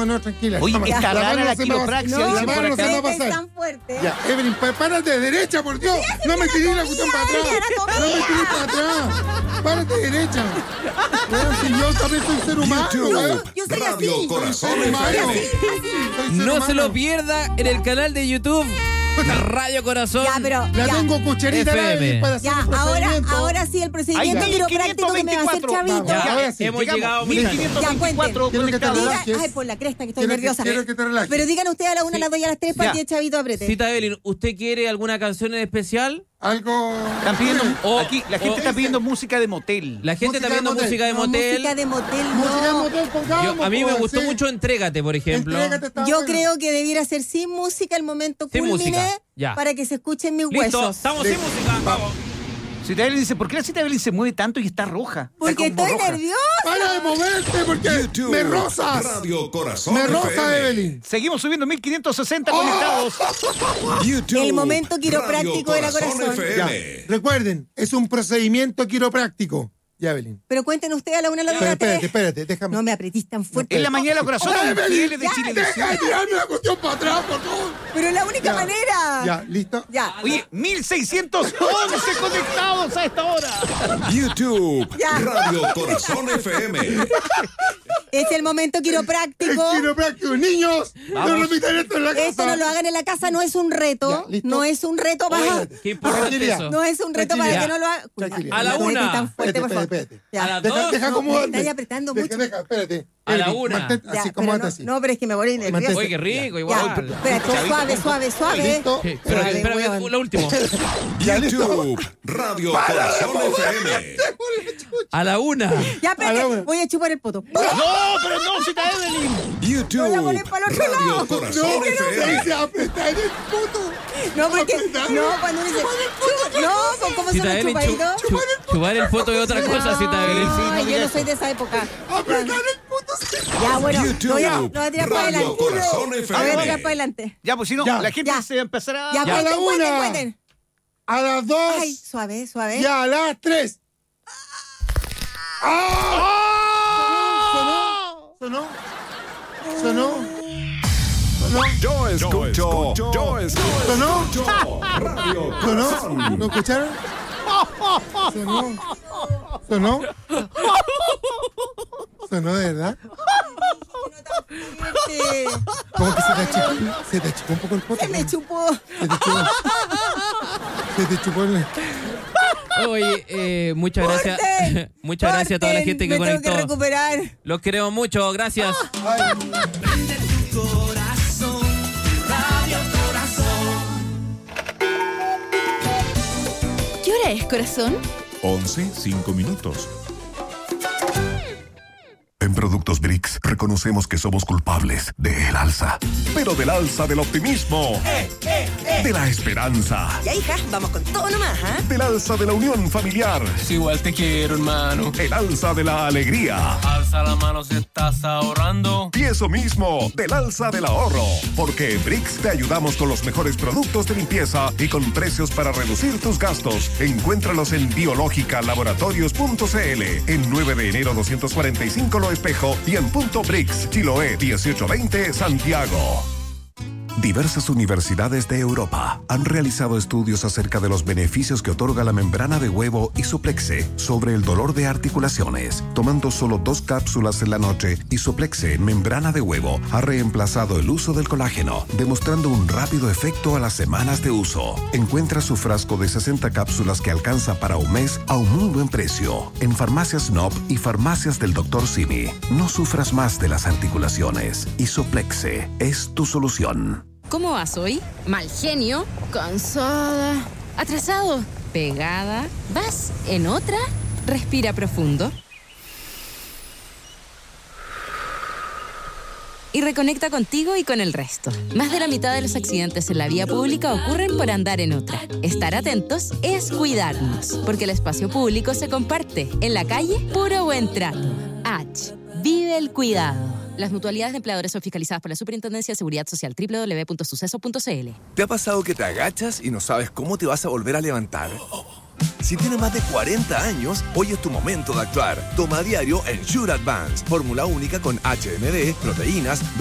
No, tranquila. Oye, Vamos, está rara la se me va- quiropraxia, la dice por mano se acá. me va a pasar. tan fuerte. Ya, Evelyn, párate de derecha, por Dios. No me tiré la cuestión para atrás. No me tiré para atrás. Párate de derecha. Bueno, si yo también soy ser humano. YouTube, Yo soy Radio así. Corazón Soy FM. ser No humano. se lo pierda en el canal de YouTube Radio Corazón. Ya, pero La ya. tengo cucherita FM. Evelyn, para hacer Ya, el procedimiento. ahora sí el procedimiento Ahí, quiropráctico que me va a hacer 1524. Chavito. Vamos. Ya, Ahora sí, hemos Llegamos, llegado. 1524 Quiero que te conectados. relajes. Ay, por la cresta que estoy Quiero que- nerviosa. quiero que te relajes. Pero digan ustedes a la 1, a las 2 y a las 3 para Ya. que Chavito apriete. Cita Evelyn, ¿usted quiere alguna canción en especial? Algo. Están pidiendo, O- aquí, la gente o- está pidiendo música de motel. La gente Música está viendo de motel. música de No, motel. música de motel, Música de no. motel, pongamos. A mí me pues, gustó sí. mucho Entrégate, por ejemplo. Entrégate, está Yo bueno. creo que debiera ser sin música el momento Sin culmine música, ya. para que se escuchen mis Listo, huesos. estamos Sí. sin música. Vamos. Cita Evelyn dice, ¿por qué la Cita Evelyn se mueve tanto y está roja? Porque Está como estoy roja. nerviosa. Para de moverte porque YouTube, me rozas. Radio Corazón Me roza, FM. Evelyn. Seguimos subiendo 1560 Oh. conectados. YouTube, El momento quiropráctico Radio de la Corazón. Ya, FM. recuerden, es un procedimiento quiropráctico. Ya, Evelyn. Pero cuenten ustedes a la 1, a las 2 y a las 3. Espérate, déjame. No me apretís tan fuerte. En la mañana de Corazón, Ay, los infieles de ya, Chile. Deja de tirarme la cuestión para atrás, por favor. Pero es la única Ya. manera. Ya, ¿listo? Ya. Oye, 1611 conectados a esta hora. YouTube, Ya. Radio Corazón FM. Es el momento quiropráctico. Quiropráctico. Niños, no Vamos. repitan esto en la casa. Esto no lo hagan en la casa, no es un reto. Ya, ¿listo? No es un reto para. Espérate. Qué importante Tranquilidad. eso. No es un reto para Tranquilidad. que no lo hagan. Tranquilidad. A la No me una. metan tan fuerte, por favor. Espérate. Ya. A la Deja, dos. deja No, acomodarme. me estáis apretando Deja, mucho. Deja, espérate. A la Evelyn, una. mantente Ya, así, pero acomódate no, así. no, pero es que me volví nerviosa. Oye, qué rico, Ya, igual. espérate, suave, suave, suave. ¿Listo? Sí, pero Suave, espérame, weón. lo último. Ya, listo. YouTube, Radio Corazón FM. A la 1. Ya, A la espérate, una. voy a chupar el poto. No, pero no, Cita Evelyn. YouTube, Voy a poner para el otro Radio lado. Corazón No, FM. dice apretar el puto. No, porque. Apretar. No, cuando uno dice. No, ¿cómo son Cita los Evelyn, chupaditos? chupar el foto es otra cosa, Cita Evelyn. No, yo no soy de esa época. Apretar el puto. Ya, bueno, YouTube, lo voy a tirar para Radio adelante. Corazón Lo voy a FM. tirar para adelante. Ya, pues si no, Ya. la gente Ya. se empezará Ya, A la cuenten, cuenten, una. cuenten. A las 2 Ay, suave, suave. y a las 3. ¡Ah! ¿Sonó? ¿Sonó? Yo escucho, yo escucho. ¿Sonó? Radio ¿Sonó? Corazón. ¿Lo escucharon? ¿Sonó? ¿Sonó? ¿Sonó de verdad? Sí, ¿Cómo que se te achicó un poco el poto? se me chupó. Se te chupó. Se te chupó el... Oye, muchas gracias. Corten, Muchas gracias a toda la corten, gente que me tengo que conectó. recuperar. Los queremos mucho, gracias. ¿Qué hora es, corazón? 11, 5 minutos. En Productos Brix reconocemos que somos culpables del alza, pero del alza del optimismo, de la esperanza, Ya, hija, vamos con todo nomás, ¿ah? del alza de la unión familiar, Si igual te quiero, hermano. el alza de la alegría Alza la mano si estás ahorrando. y eso mismo, del alza del ahorro. Porque en Brix te ayudamos con los mejores productos de limpieza y con precios para reducir tus gastos. Encuéntralos en biologicalaboratorios.cl, en 9 de enero 245 Lo Espejo y en Punto Brix, Chiloé 1820, Santiago. Diversas universidades de Europa han realizado estudios acerca de los beneficios que otorga la membrana de huevo Isoplexe sobre el dolor de articulaciones. Tomando solo 2 cápsulas en la noche, Isoplexe membrana de huevo ha reemplazado el uso del colágeno, demostrando un rápido efecto a las semanas de uso. Encuentra su frasco de 60 cápsulas que alcanza para un mes a un muy buen precio en Farmacias Nob y Farmacias del Dr. Simi. No sufras más de las articulaciones. Isoplexe es tu solución. ¿Cómo vas hoy? Mal genio, cansada, atrasado, pegada. ¿Vas en otra? Respira profundo. Y reconecta contigo y con el resto. Más de la mitad de los accidentes en la vía pública ocurren por andar en otra. Estar atentos es cuidarnos, porque el espacio público se comparte. En la calle, puro buen trato. H. Vive el cuidado. Las mutualidades de empleadores son fiscalizadas por la Superintendencia de Seguridad Social, www.suceso.cl. ¿Te ha pasado que te agachas y no sabes cómo te vas a volver a levantar? Si tienes más de 40 años, hoy es tu momento de actuar. Toma a diario Ensure Advance, fórmula única con HMD, proteínas,